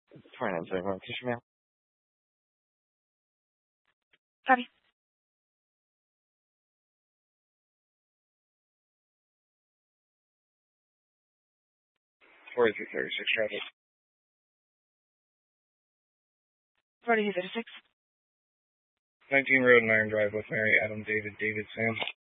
29 second tissue mail. Copy. 4336 traffic. 4236. 19 Road and Iron Drive with Mary, Adam, David, Sam.